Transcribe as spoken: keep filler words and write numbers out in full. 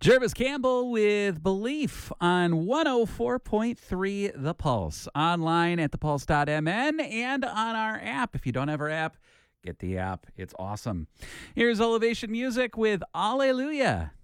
Jervis Campbell with Belief on one oh four point three The Pulse. Online at the pulse dot m n and on our app. If you don't have our app, get the app. It's awesome. Here's Elevation Music with Alleluia.